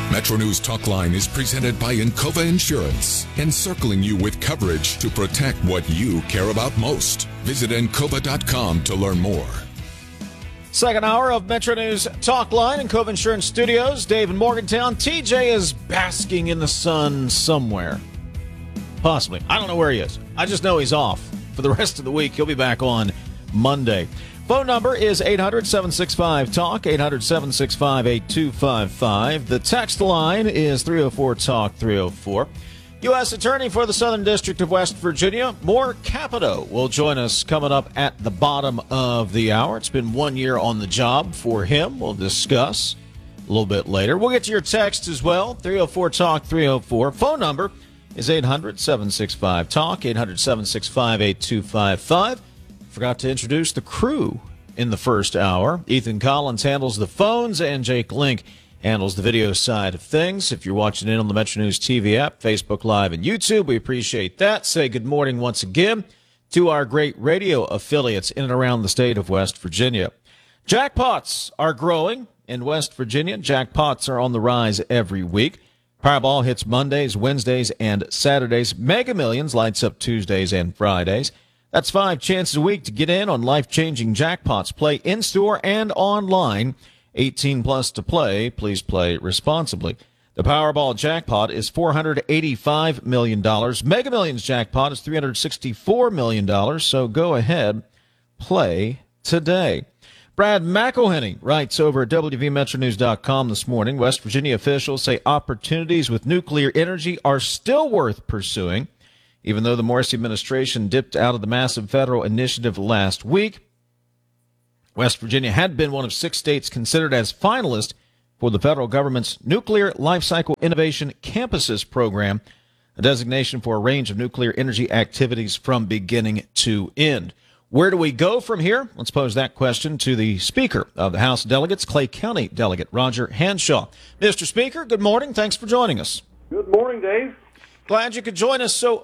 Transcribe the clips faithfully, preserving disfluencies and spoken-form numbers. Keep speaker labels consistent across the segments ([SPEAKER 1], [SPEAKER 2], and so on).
[SPEAKER 1] Metro News Talkline is presented by Encova Insurance, encircling you with coverage to protect what you care about most. Visit encova dot com to learn more.
[SPEAKER 2] Second hour of Metro News Talkline in Encova Insurance Studios. Dave in Morgantown. T J is basking in the sun somewhere. Possibly. I don't know where he is. I just know he's off for the rest of the week. He'll be back on Monday. Phone number is eight hundred, seven six five, talk, eight hundred, seven six five, eight two five five. The text line is three oh four, talk, three oh four. U S Attorney for the Southern District of West Virginia, Moore Capito, will join us coming up at the bottom of the hour. It's been one year on the job for him. We'll discuss a little bit later. We'll get to your text as well, three oh four, talk, three oh four. Phone number is eight hundred, seven six five, talk, eight hundred, seven six five, eight two five five. Forgot to introduce the crew in the first hour. Ethan Collins handles the phones, and Jake Link handles the video side of things. If you're watching in on the Metro News T V app, Facebook Live, and YouTube, we appreciate that. Say good morning once again to our great radio affiliates in and around the state of West Virginia. Jackpots are growing in West Virginia. Jackpots are on the rise every week. Powerball hits Mondays, Wednesdays, and Saturdays. Mega Millions lights up Tuesdays and Fridays. That's five chances a week to get in on life-changing jackpots. Play in-store and online. eighteen plus to play. Please play responsibly. The Powerball jackpot is four hundred eighty-five million dollars. Mega Millions jackpot is three hundred sixty-four million dollars. So go ahead, play today. Brad McElhenney writes over at W V Metro News dot com this morning, West Virginia officials say opportunities with nuclear energy are still worth pursuing. Even though the Morrissey administration dipped out of the massive federal initiative last week, West Virginia had been one of six states considered as finalists for the federal government's Nuclear Lifecycle Innovation Campuses program, a designation for a range of nuclear energy activities from beginning to end. Where do we go from here? Let's pose that question to the Speaker of the House of Delegates, Clay County Delegate Roger Hanshaw. Mister Speaker, good morning. Thanks for joining us.
[SPEAKER 3] Good morning, Dave.
[SPEAKER 2] Glad you could join us. So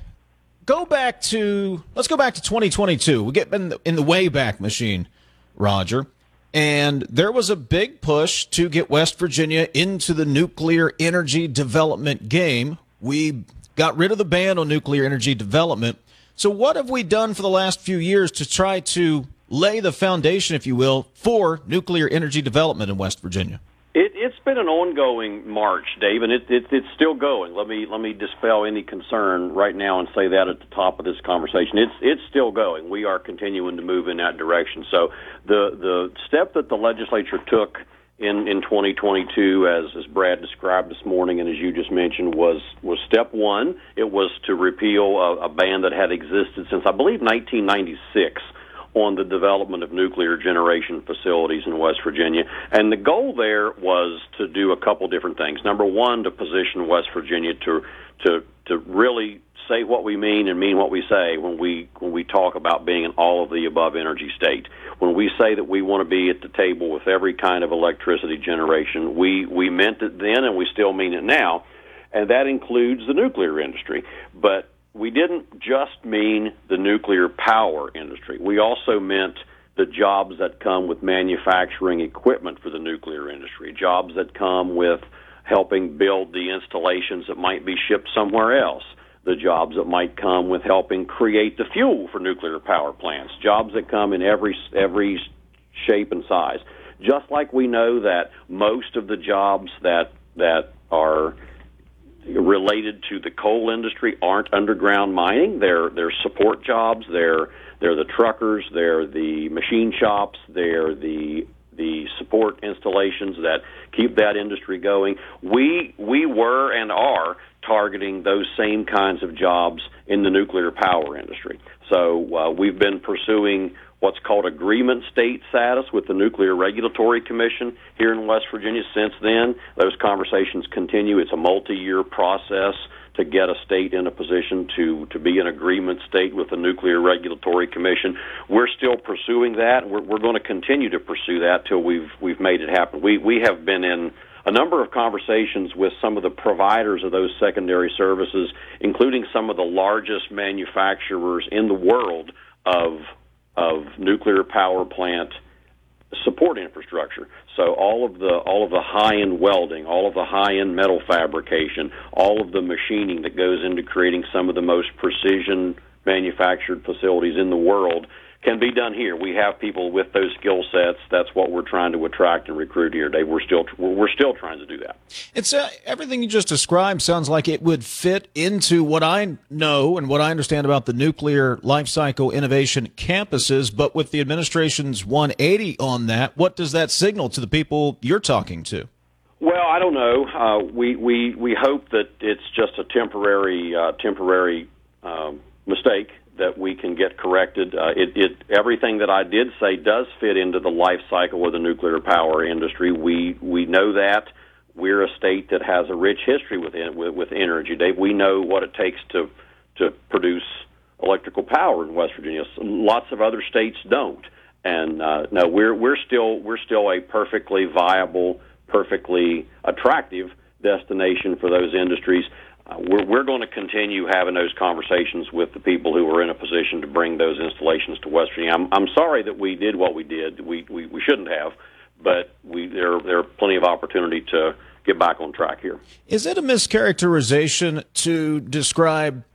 [SPEAKER 2] go back to, let's go back to twenty twenty-two. We get in the, in the Wayback Machine, Roger. And there was a big push to get West Virginia into the nuclear energy development game. We got rid of the ban on nuclear energy development. So what have we done for the last few years to try to lay the foundation, if you will, for nuclear energy development in West Virginia?
[SPEAKER 3] It, it's been an ongoing march, Dave, and it, it, it's still going. Let me let me dispel any concern right now and say that at the top of this conversation. It's it's still going. We are continuing to move in that direction. So the the step that the legislature took in, in twenty twenty-two, as as Brad described this morning and as you just mentioned, was was step one. It was to repeal a, a ban that had existed since, I believe, nineteen ninety-six. On the development of nuclear generation facilities in West Virginia. And the goal there was to do a couple different things. Number one, to position West Virginia to to to really say what we mean and mean what we say when we when we talk about being an all-of-the-above energy state. When we say that we want to be at the table with every kind of electricity generation, we, we meant it then and we still mean it now, and that includes the nuclear industry. But we didn't just mean the nuclear power industry. We also meant the jobs that come with manufacturing equipment for the nuclear industry, jobs that come with helping build the installations that might be shipped somewhere else, the jobs that might come with helping create the fuel for nuclear power plants, jobs that come in every every shape and size. Just like we know that most of the jobs that that are related to the coal industry aren't underground mining. They're they're support jobs. They're they're the truckers. They're the machine shops. They're the the support installations that keep that industry going. We we were and are targeting those same kinds of jobs in the nuclear power industry. So uh, we've been pursuing what's called agreement state status with the Nuclear Regulatory Commission here in West Virginia. Since then, those conversations continue. It's a multi-year process to get a state in a position to, to be an agreement state with the Nuclear Regulatory Commission. We're still pursuing that. We're, we're going to continue to pursue that till we've we've made it happen. We we have been in a number of conversations with some of the providers of those secondary services, including some of the largest manufacturers in the world of of nuclear power plant support infrastructure. So all of the all of the high-end welding, all of the high-end metal fabrication, all of the machining that goes into creating some of the most precision manufactured facilities in the world can be done here. We have people with those skill sets. That's what we're trying to attract and recruit here, Dave. We're still we're still trying to do that.
[SPEAKER 2] It's uh, everything you just described sounds like it would fit into what I know and what I understand about the nuclear life cycle innovation campuses. But with the administration's one eighty on that, what does that signal to the people you're talking to?
[SPEAKER 3] Well, I don't know. Uh, we we we hope that it's just a temporary uh, temporary um, mistake that we can get corrected. Uh, it, it everything that I did say does fit into the life cycle of the nuclear power industry. We we know that. We're a state that has a rich history with with, with energy, Dave. We know what it takes to to produce electrical power in West Virginia. Lots of other states don't. And uh, no, we're we're still we're still a perfectly viable, perfectly attractive destination for those industries. Uh, we're, we're going to continue having those conversations with the people who are in a position to bring those installations to West Virginia. I'm, I'm sorry that we did what we did. We, we, we shouldn't have, but we, there, there are plenty of opportunity to get back on track here.
[SPEAKER 2] Is it a mischaracterization to describe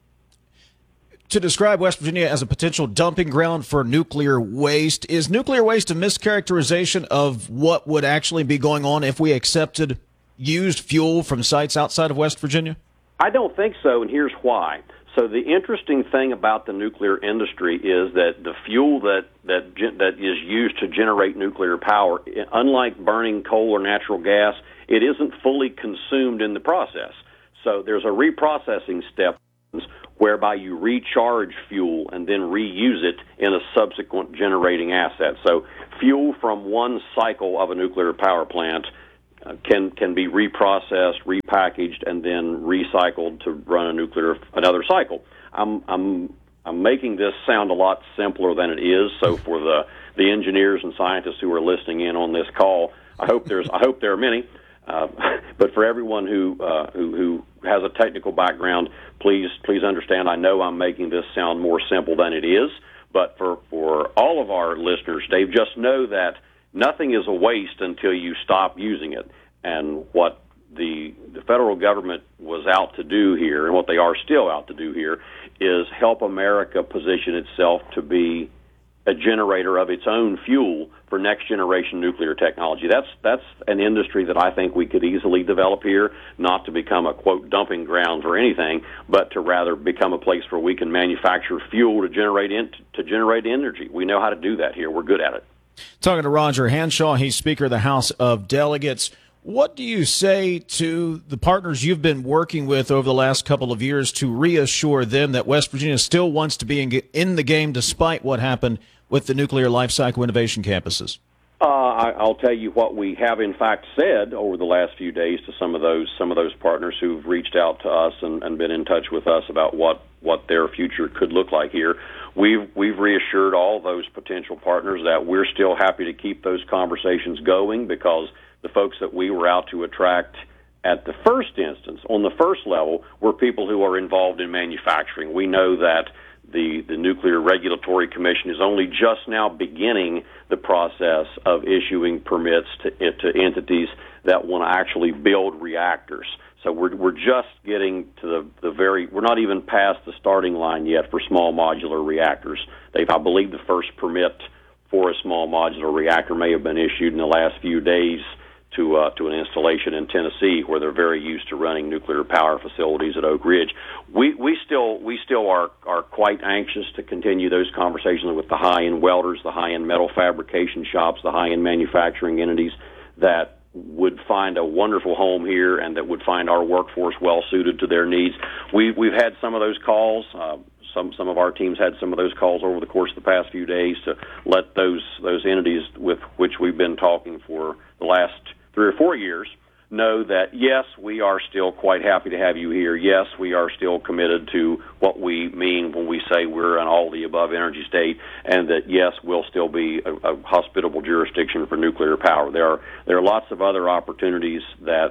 [SPEAKER 2] to describe West Virginia as a potential dumping ground for nuclear waste? Is nuclear waste a mischaracterization of what would actually be going on if we accepted used fuel from sites outside of West Virginia?
[SPEAKER 3] I don't think so, and here's why. So the interesting thing about the nuclear industry is that the fuel that that that is used to generate nuclear power, unlike burning coal or natural gas, it isn't fully consumed in the process. So there's a reprocessing step whereby you recharge fuel and then reuse it in a subsequent generating asset. So fuel from one cycle of a nuclear power plant Uh, can can be reprocessed, repackaged, and then recycled to run a nuclear another cycle. I'm I'm I'm making this sound a lot simpler than it is. So for the the engineers and scientists who are listening in on this call, I hope there's I hope there are many. Uh, but for everyone who, uh, who who has a technical background, please please understand. I know I'm making this sound more simple than it is. But for for all of our listeners, Dave, just know that nothing is a waste until you stop using it. And what the, the federal government was out to do here, and what they are still out to do here, is help America position itself to be a generator of its own fuel for next-generation nuclear technology. That's that's an industry that I think we could easily develop here, not to become a, quote, dumping ground or anything, but to rather become a place where we can manufacture fuel to generate in, to generate energy. We know how to do that here. We're good at it.
[SPEAKER 2] Talking to Roger Hanshaw, he's Speaker of the House of Delegates. What do you say to the partners you've been working with over the last couple of years to reassure them that West Virginia still wants to be in, in the game despite what happened with the nuclear life cycle innovation campuses?
[SPEAKER 3] Uh, I, I'll tell you what we have in fact said over the last few days to some of those some of those partners who've reached out to us and, and been in touch with us about what, what their future could look like here. We've we've reassured all those potential partners that we're still happy to keep those conversations going, because the folks that we were out to attract at the first instance, on the first level, were people who are involved in manufacturing. We know that the, the Nuclear Regulatory Commission is only just now beginning the process of issuing permits to, to entities that want to actually build reactors. So we're we're just getting to the, the very, we're not even past the starting line yet for small modular reactors. They've, I believe the first permit for a small modular reactor may have been issued in the last few days to uh, to an installation in Tennessee, where they're very used to running nuclear power facilities at Oak Ridge. We we still we still are are quite anxious to continue those conversations with the high-end welders, the high-end metal fabrication shops, the high-end manufacturing entities that would find a wonderful home here and that would find our workforce well suited to their needs. We we've had some of those calls. Uh, Some some of our teams had some of those calls over the course of the past few days to let those those entities with which we've been talking for the last three or four years know that, yes, we are still quite happy to have you here. Yes, we are still committed to what we mean when we say we're an all-the-above energy state, and that, yes, we'll still be a, a hospitable jurisdiction for nuclear power. There are there are lots of other opportunities that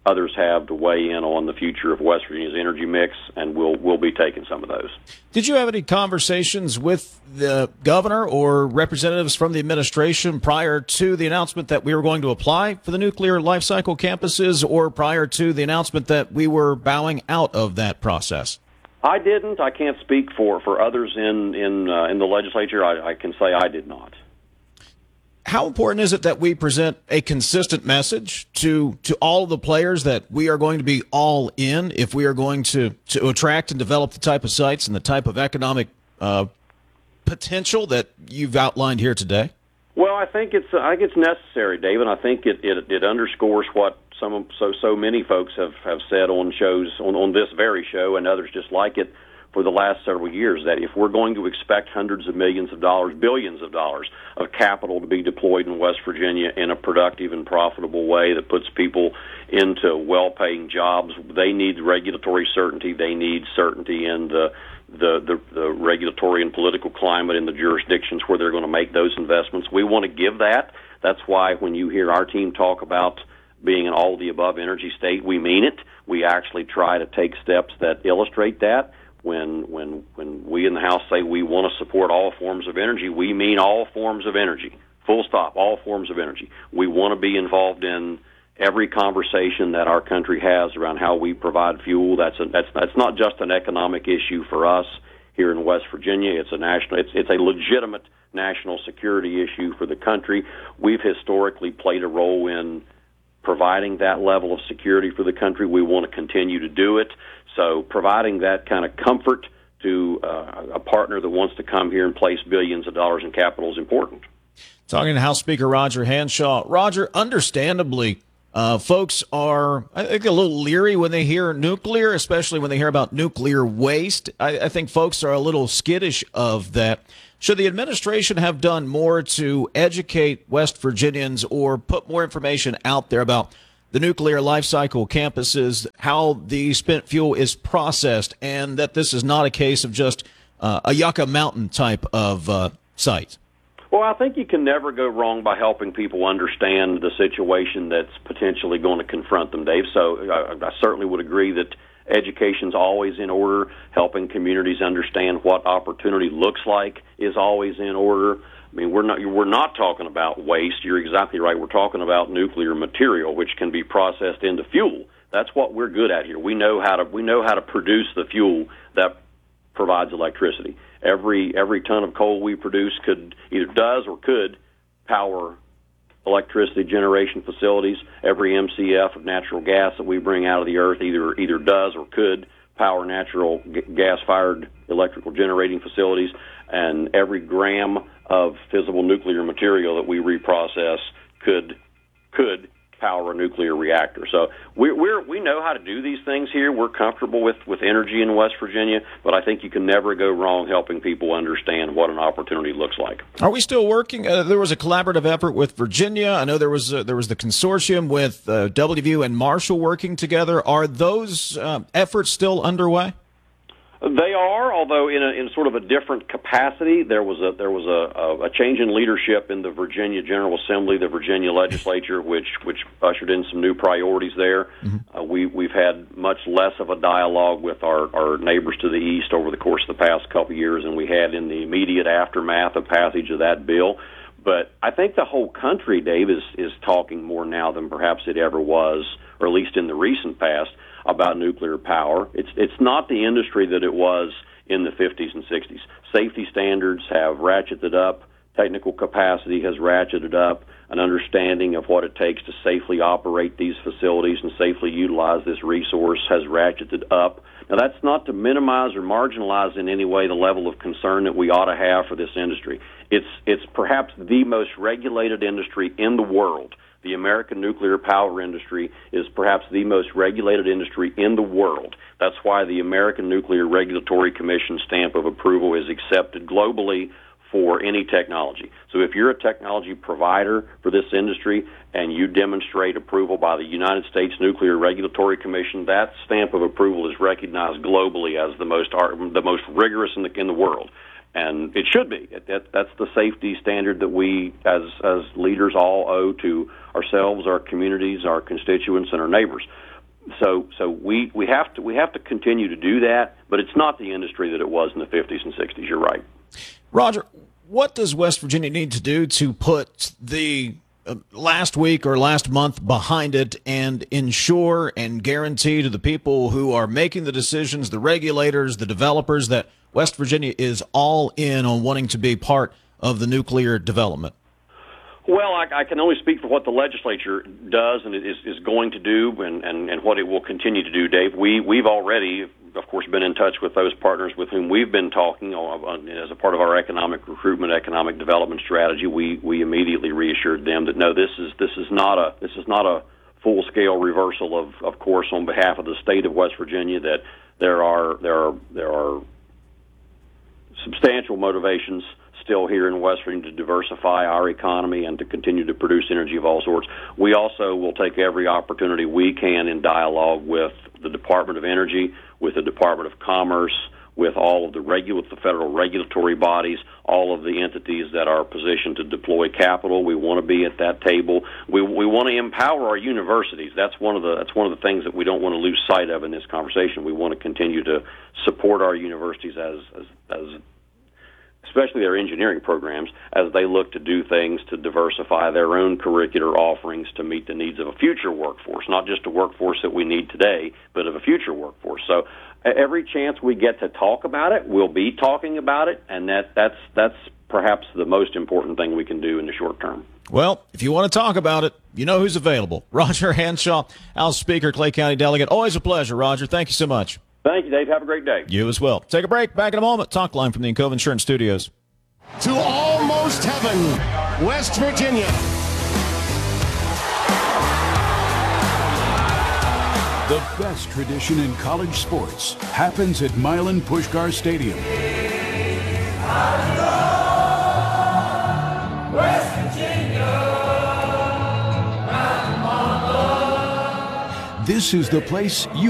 [SPEAKER 3] others have to weigh in on the future of West Virginia's energy mix, and we'll we'll be taking some of those.
[SPEAKER 2] Did you have any conversations with the governor or representatives from the administration prior to the announcement that we were going to apply for the nuclear life cycle campuses, or prior to the announcement that we were bowing out of that process?
[SPEAKER 3] I didn't. I can't speak for, for others in in uh, in the legislature. I, I can say I did not.
[SPEAKER 2] How important is it that we present a consistent message to to all the players that we are going to be all in if we are going to, to attract and develop the type of sites and the type of economic uh, potential that you've outlined here today?
[SPEAKER 3] Well, I think it's I think it's necessary, David. I think it, it, it underscores what some of, so so many folks have, have said on shows on, on this very show and others just like it for the last several years, that if we're going to expect hundreds of millions of dollars, billions of dollars of capital to be deployed in West Virginia in a productive and profitable way that puts people into well-paying jobs, they need regulatory certainty. They need certainty in the the, the, the regulatory and political climate in the jurisdictions where they're going to make those investments. We want to give that. That's why when you hear our team talk about being an all-the-above energy state, we mean it. We actually try to take steps that illustrate that. When when when we in the House say we want to support all forms of energy, we mean all forms of energy. Full stop, all forms of energy. We want to be involved in every conversation that our country has around how we provide fuel. That's a, that's that's not just an economic issue for us here in West Virginia. It's a national. It's it's a legitimate national security issue for the country. We've historically played a role in providing that level of security for the country. We want to continue to do it. So providing that kind of comfort to uh, a partner that wants to come here and place billions of dollars in capital is important.
[SPEAKER 2] Talking to House Speaker Roger Hanshaw. Roger, understandably, uh, folks are, I think, a little leery when they hear nuclear, especially when they hear about nuclear waste. I, I think folks are a little skittish of that. Should the administration have done more to educate West Virginians or put more information out there about the nuclear life cycle campuses, how the spent fuel is processed, and that this is not a case of just uh, a Yucca Mountain type of uh, site?
[SPEAKER 3] Well, I think you can never go wrong by helping people understand the situation that's potentially going to confront them, Dave. So I, I certainly would agree that education's always in order. Helping communities understand what opportunity looks like is always in order. I mean, we're not we're not talking about waste. You're exactly right. We're talking about nuclear material, which can be processed into fuel. That's what we're good at here. We know how to we know how to produce the fuel that provides electricity. Every every ton of coal we produce could either does or could power electricity generation facilities. Every M C F of natural gas that we bring out of the earth either either does or could power natural g- gas-fired electrical generating facilities, and every gram of fissile nuclear material that we reprocess could could power a nuclear reactor. So we we're, we know how to do these things here. We're comfortable with, with energy in West Virginia, but I think you can never go wrong helping people understand what an opportunity looks like.
[SPEAKER 2] Are we still working? Uh, there was a collaborative effort with Virginia. I know there was uh, there was the consortium with uh, W V U and Marshall working together. Are those uh, efforts still underway?
[SPEAKER 3] They are, although in a, in sort of a different capacity. There was a there was a, a change in leadership in the Virginia General Assembly, the Virginia Legislature, which which ushered in some new priorities there. Mm-hmm. Uh, we we've had much less of a dialogue with our, our neighbors to the east over the course of the past couple of years than we had in the immediate aftermath of passage of that bill. But I think the whole country, Dave, is is talking more now than perhaps it ever was, or at least in the recent past, about nuclear power. It's it's not the industry that it was in the fifties and sixties. Safety standards have ratcheted up. Technical capacity has ratcheted up. An understanding of what it takes to safely operate these facilities and safely utilize this resource has ratcheted up. Now, that's not to minimize or marginalize in any way the level of concern that we ought to have for this industry. It's it's perhaps the most regulated industry in the world. The American nuclear power industry is perhaps the most regulated industry in the world. That's why the American Nuclear Regulatory Commission stamp of approval is accepted globally for any technology. So if you're a technology provider for this industry and you demonstrate approval by the United States Nuclear Regulatory Commission, that stamp of approval is recognized globally as the most the most rigorous in the, in the world. and it should be. That, that's the safety standard that we, as as leaders, all owe to ourselves, our communities, our constituents, and our neighbors. So, so we, we have to we have to continue to do that, but it's not the industry that it was in the fifties and sixties. You're right,
[SPEAKER 2] Roger. What does West Virginia need to do to put the uh, last week or last month behind it and ensure and guarantee to the people who are making the decisions, the regulators, the developers, that West Virginia is all in on wanting to be part of the nuclear development?
[SPEAKER 3] Well, I, I can only speak for what the legislature does and is, is going to do, and, and, and what it will continue to do, Dave. We, we've already, of course, been in touch with those partners with whom we've been talking on, as a part of our economic recruitment, economic development strategy. We, we immediately reassured them that no, this is this is not a this is not a full-scale reversal of, of course, on behalf of the state of West Virginia. That there are there are there are substantial motivations still here in West Virginia to diversify our economy and to continue to produce energy of all sorts. We also will take every opportunity we can in dialogue with the Department of Energy, with the Department of Commerce, with all of the regu- with the federal regulatory bodies, all of the entities that are positioned to deploy capital. We want to be at that table. We we want to empower our universities. That's one of the that's one of the things that we don't want to lose sight of in this conversation. We want to continue to support our universities as as, as especially their engineering programs, as they look to do things to diversify their own curricular offerings to meet the needs of a future workforce, not just a workforce that we need today, but of a future workforce. So every chance we get to talk about it, we'll be talking about it, and that, that's, that's perhaps the most important thing we can do in the short term.
[SPEAKER 2] Well, if you want to talk about it, you know who's available. Roger Hanshaw, House Speaker, Clay County Delegate. Always a pleasure, Roger. Thank you so much.
[SPEAKER 3] Thank you, Dave. Have a great day.
[SPEAKER 2] You as well. Take a break. Back in a moment. Talk line from the Encova Insurance Studios.
[SPEAKER 4] To almost heaven, West Virginia.
[SPEAKER 5] The best tradition in college sports happens at Milan Puskar Stadium.
[SPEAKER 6] West Virginia.
[SPEAKER 5] This is the place you